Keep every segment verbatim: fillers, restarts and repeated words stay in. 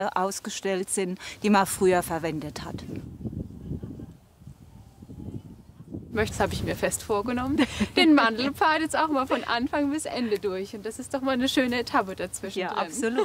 ausgestellt sind, die man früher verwendet hat. Das habe ich mir fest vorgenommen, den Mandelpfad jetzt auch mal von Anfang bis Ende durch. Und das ist doch mal eine schöne Etappe dazwischen. Ja, absolut.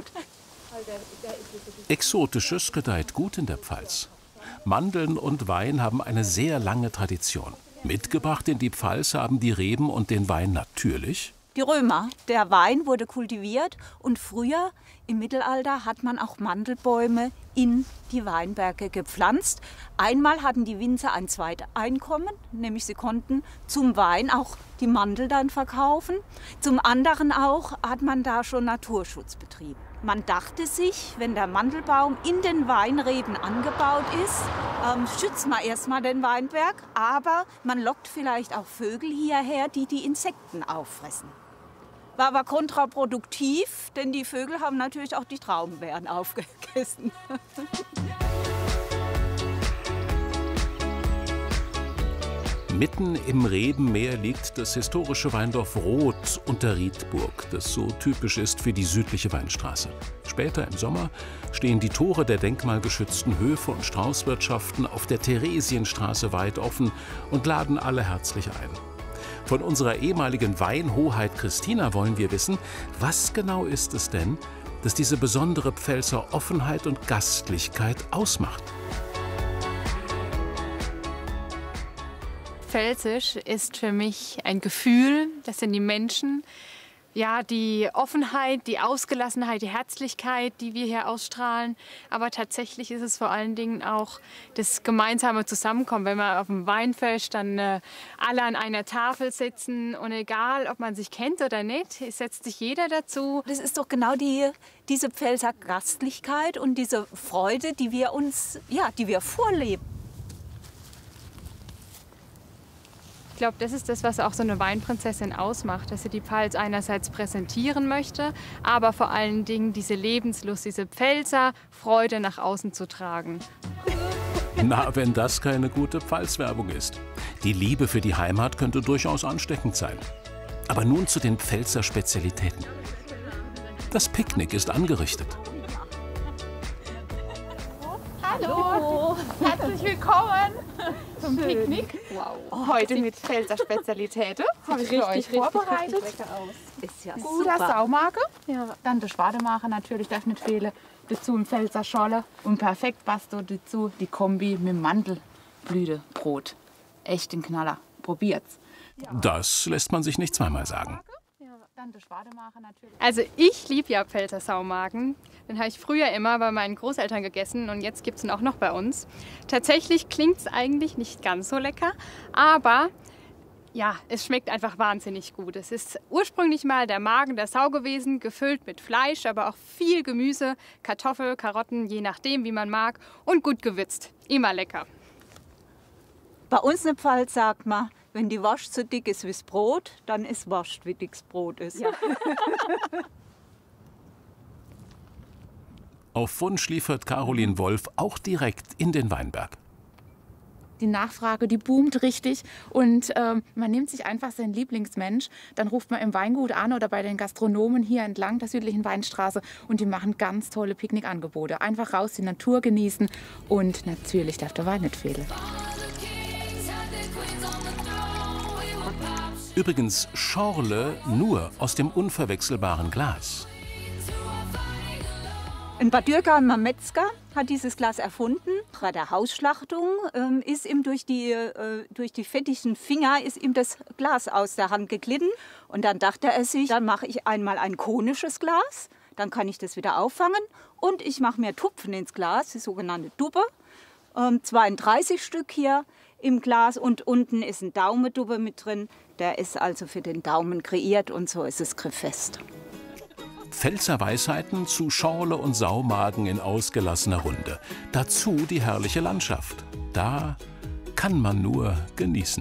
Exotisches gedeiht gut in der Pfalz. Mandeln und Wein haben eine sehr lange Tradition. Mitgebracht in die Pfalz haben die Reben und den Wein natürlich die Römer. Der Wein wurde kultiviert und früher im Mittelalter hat man auch Mandelbäume in die Weinberge gepflanzt. Einmal hatten die Winzer ein Zweiteinkommen, nämlich sie konnten zum Wein auch die Mandel dann verkaufen. Zum anderen auch hat man da schon Naturschutz betrieben. Man dachte sich, wenn der Mandelbaum in den Weinreben angebaut ist, ähm, schützt man erstmal den Weinberg, aber man lockt vielleicht auch Vögel hierher, die die Insekten auffressen. War aber kontraproduktiv, denn die Vögel haben natürlich auch die Traubenbeeren aufgegessen. Mitten im Rebenmeer liegt das historische Weindorf Roth unter Rietburg, das so typisch ist für die südliche Weinstraße. Später im Sommer stehen die Tore der denkmalgeschützten Höfe und Straußwirtschaften auf der Theresienstraße weit offen und laden alle herzlich ein. Von unserer ehemaligen Weinhoheit Christina wollen wir wissen, was genau ist es denn, das diese besondere Pfälzer Offenheit und Gastlichkeit ausmacht? Pfälzisch ist für mich ein Gefühl, das sind die Menschen, ja, die Offenheit, die Ausgelassenheit, die Herzlichkeit, die wir hier ausstrahlen. Aber tatsächlich ist es vor allen Dingen auch das gemeinsame Zusammenkommen. Wenn man auf dem Weinfest dann äh, alle an einer Tafel sitzen und egal, ob man sich kennt oder nicht, setzt sich jeder dazu. Das ist doch genau die, diese Pfälzer Gastlichkeit und diese Freude, die wir uns, ja, die wir vorleben. Ich glaube, das ist das, was auch so eine Weinprinzessin ausmacht, dass sie die Pfalz einerseits präsentieren möchte, aber vor allen Dingen diese Lebenslust, diese Pfälzer Freude nach außen zu tragen. Na, wenn das keine gute Pfalzwerbung ist. Die Liebe für die Heimat könnte durchaus ansteckend sein. Aber nun zu den Pfälzer Spezialitäten. Das Picknick ist angerichtet. Hallo, herzlich willkommen zum Picknick. Wow. Heute mit Pfälzer Spezialitäten. Habe ich für euch vorbereitet. Ist ja Guter super. Saumake, ja. Dann der Schwademacher natürlich, darf nicht fehlen. Dazu ein Pfälzer Scholle und perfekt passt dazu die Kombi mit Mandelblütebrot. Echt ein Knaller. Probiert's. Das lässt man sich nicht zweimal sagen. Also ich liebe ja Pfälzer Saumagen. Den habe ich früher immer bei meinen Großeltern gegessen und jetzt gibt es ihn auch noch bei uns. Tatsächlich klingt es eigentlich nicht ganz so lecker, aber ja, es schmeckt einfach wahnsinnig gut. Es ist ursprünglich mal der Magen der Sau gewesen, gefüllt mit Fleisch, aber auch viel Gemüse, Kartoffel, Karotten, je nachdem wie man mag und gut gewürzt. Immer lecker. Bei uns in der Pfalz sagt man, wenn die Wurst so dick ist wie das Brot, dann ist Wurst, wie dick das Brot ist. Ja. Auf Wunsch liefert Caroline Wolf auch direkt in den Weinberg. Die Nachfrage, die boomt richtig und ähm, man nimmt sich einfach seinen Lieblingsmensch. Dann ruft man im Weingut an oder bei den Gastronomen hier entlang der südlichen Weinstraße und die machen ganz tolle Picknickangebote. Einfach raus, die Natur genießen und natürlich darf der Wein nicht fehlen. Übrigens Schorle nur aus dem unverwechselbaren Glas. In Bad Dürkheim am Metzger hat dieses Glas erfunden. Bei der Hausschlachtung ähm, ist ihm durch die, äh, durch die fettigen Finger ist ihm das Glas aus der Hand geglitten. Und dann dachte er sich, dann mache ich einmal ein konisches Glas, dann kann ich das wieder auffangen. Und ich mache mir Tupfen ins Glas, die sogenannte Dubbe. Ähm, zweiunddreißig Stück hier im Glas und unten ist ein Daumendubbe mit drin. Der ist also für den Daumen kreiert und so ist es griffest. Pfälzer Weisheiten zu Schorle und Saumagen in ausgelassener Runde. Dazu die herrliche Landschaft. Da kann man nur genießen.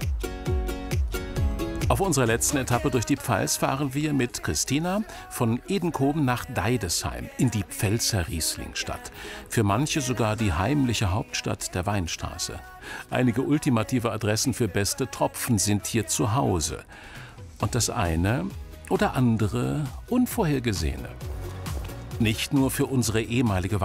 Auf unserer letzten Etappe durch die Pfalz fahren wir mit Christina von Edenkoben nach Deidesheim in die Pfälzer Rieslingstadt. Für manche sogar die heimliche Hauptstadt der Weinstraße. Einige ultimative Adressen für beste Tropfen sind hier zu Hause. Und das eine oder andere Unvorhergesehene. Nicht nur für unsere ehemalige